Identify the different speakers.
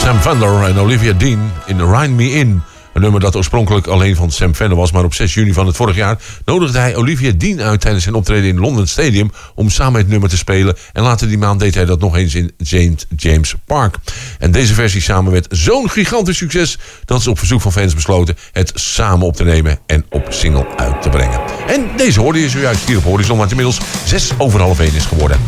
Speaker 1: Sam Fender en Olivia Dean in Ride Me In. Een nummer dat oorspronkelijk alleen van Sam Fender was, maar op 6 juni van het vorig jaar nodigde hij Olivia Dean uit tijdens zijn optreden in London Stadium om samen het nummer te spelen. En later die maand deed hij dat nog eens in St. James Park. En deze versie samen werd zo'n gigantisch succes dat ze op verzoek van fans besloten het samen op te nemen en op single uit te brengen. En deze hoorde je zojuist hier op Horizon, wat inmiddels 1:06 is geworden.